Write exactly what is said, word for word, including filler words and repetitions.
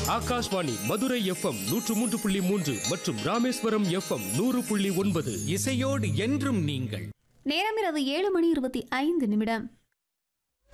Akashvani Madurai FM நூற்று மூன்று புள்ளி மூன்று மற்றும் ராமேஸ்வரம் எஃப்எம் நூறு புள்ளி ஒன்பது. இசையோடு என்றும் நீங்கள். நேரம் இரவு ஏழு மணி இருபத்தி ஐந்து நிமிடம்.